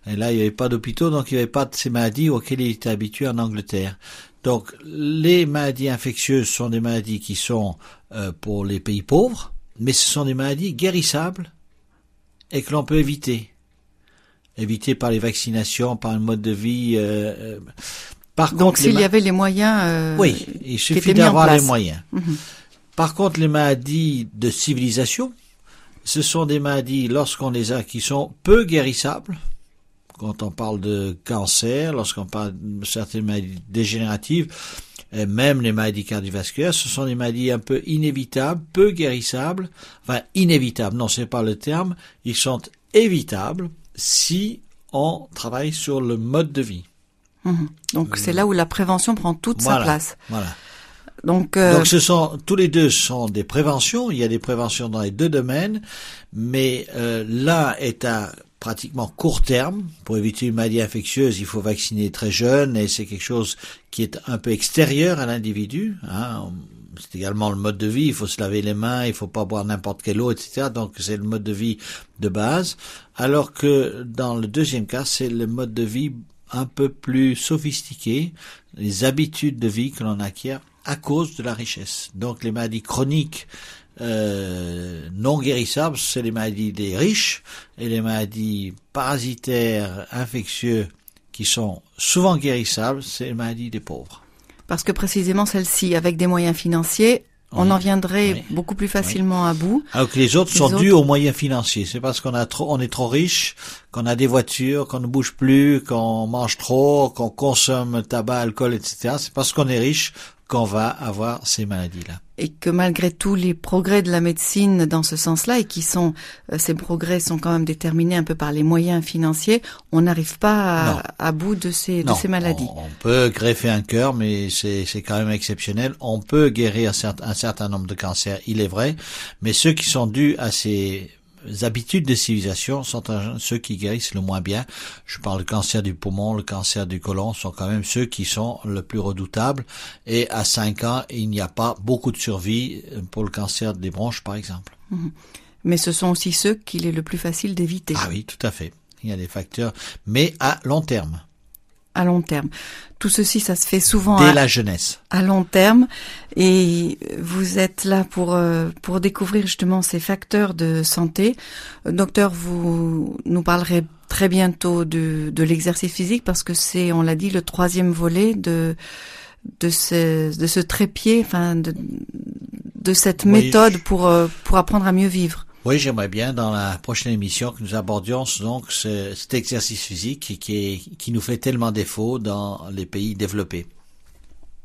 Et là, il n'y avait pas d'hôpitaux, donc il n'y avait pas de ces maladies auxquelles il était habitué en Angleterre. Donc, les maladies infectieuses sont des maladies qui sont pour les pays pauvres, mais ce sont des maladies guérissables et que l'on peut éviter. Éviter par les vaccinations, par un mode de vie. Donc, s'il y avait les moyens, oui, il suffit d'avoir les moyens. Par contre, les maladies de civilisation, ce sont des maladies, lorsqu'on les a, qui sont peu guérissables. Quand on parle de cancer, lorsqu'on parle de certaines maladies dégénératives, et même les maladies cardiovasculaires, ce sont des maladies un peu inévitables, peu guérissables. Enfin, inévitables, non, c'est pas le terme. Ils sont évitables si on travaille sur le mode de vie. Donc, c'est là où la prévention prend toute sa place. Voilà. Donc, tous les deux sont des préventions. Il y a des préventions dans les deux domaines, mais l'un est à pratiquement court terme. Pour éviter une maladie infectieuse, il faut vacciner très jeune, et c'est quelque chose qui est un peu extérieur à l'individu. C'est également le mode de vie. Il faut se laver les mains, il faut pas boire n'importe quelle eau, etc. Donc c'est le mode de vie de base. Alors que dans le deuxième cas, c'est le mode de vie un peu plus sophistiqué, les habitudes de vie que l'on acquiert à cause de la richesse. Donc les maladies chroniques non guérissables, c'est les maladies des riches, et les maladies parasitaires, infectieuses, qui sont souvent guérissables, c'est les maladies des pauvres. Parce que précisément celle-ci, avec des moyens financiers, on en viendrait beaucoup plus facilement à bout. Alors que les autres sont dus aux moyens financiers. C'est parce qu'on est trop riche, qu'on a des voitures, qu'on ne bouge plus, qu'on mange trop, qu'on consomme tabac, alcool, etc. C'est parce qu'on est riche qu'on va avoir ces maladies-là. Et que malgré tous les progrès de la médecine dans ce sens-là, et ces progrès sont quand même déterminés un peu par les moyens financiers, on n'arrive pas à bout de ces maladies. On peut greffer un cœur, mais c'est quand même exceptionnel. On peut guérir un certain nombre de cancers, il est vrai, mais ceux qui sont dus à ces habitudes de civilisation sont ceux qui guérissent le moins bien. Je parle du cancer du poumon, le cancer du côlon sont quand même ceux qui sont le plus redoutables. Et à 5 ans, il n'y a pas beaucoup de survie pour le cancer des bronches, par exemple. Mais ce sont aussi ceux qu'il est le plus facile d'éviter. Ah oui, tout à fait. Il y a des facteurs, mais à long terme. À long terme. Tout ceci, ça se fait souvent dès la jeunesse. À long terme. Et vous êtes là pour découvrir justement ces facteurs de santé. Docteur, vous nous parlerez très bientôt de l'exercice physique, parce que c'est, on l'a dit, le troisième volet de ce trépied, enfin de cette méthode pour apprendre à mieux vivre. Oui, j'aimerais bien dans la prochaine émission que nous abordions donc cet exercice physique qui nous fait tellement défaut dans les pays développés.